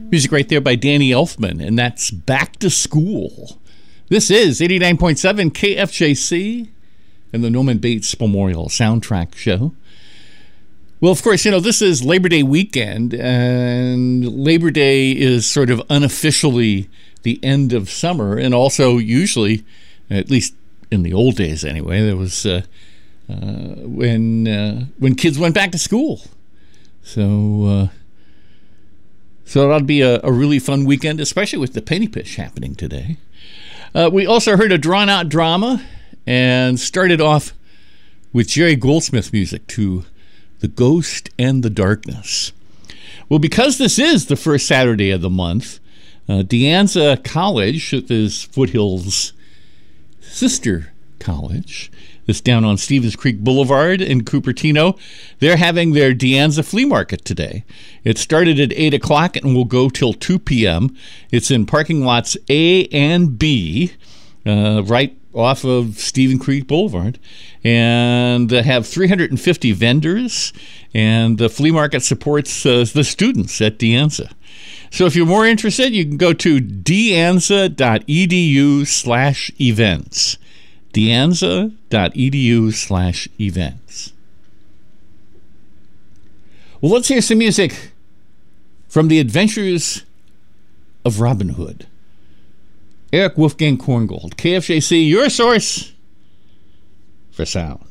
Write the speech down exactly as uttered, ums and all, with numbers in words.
Music right there by Danny Elfman, and that's Back to School. This is eighty-nine point seven K F J C and the Norman Bates Memorial Soundtrack Show. Well, of course, you know, this is Labor Day weekend, and Labor Day is sort of unofficially the end of summer, and also usually, at least in the old days anyway, there was uh, uh, when uh, when kids went back to school. So... Uh, So that'll be a, a really fun weekend, especially with the Penny Pitch happening today. Uh, we also heard a drawn-out drama and started off with Jerry Goldsmith music to The Ghost and the Darkness. Well, because this is the first Saturday of the month, uh, De Anza College, that is Foothills' sister college, that's down on Stevens Creek Boulevard in Cupertino, they're having their De Anza Flea Market today. It started at eight o'clock and will go till two p.m. It's in parking lots A and B, uh, right off of Stevens Creek Boulevard. And they have three hundred fifty vendors, and the flea market supports uh, the students at De Anza. So if you're more interested, you can go to deanza.edu slash events. deanza.edu slash events. Well, let's hear some music from The Adventures of Robin Hood. Eric Wolfgang Korngold, K F J C, your source for sound.